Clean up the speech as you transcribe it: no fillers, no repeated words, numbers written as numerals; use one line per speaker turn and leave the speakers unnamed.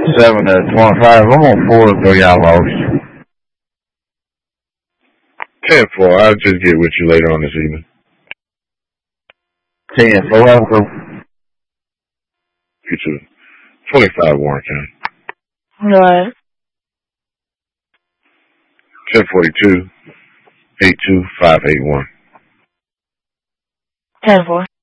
7 to 25. I'm on 4 to 3. I lost.
10-4. I'll just get with you later on this evening.
10-4. Have a good.
You too. 25 Warren County.
Right.
1042 82581.
10-4.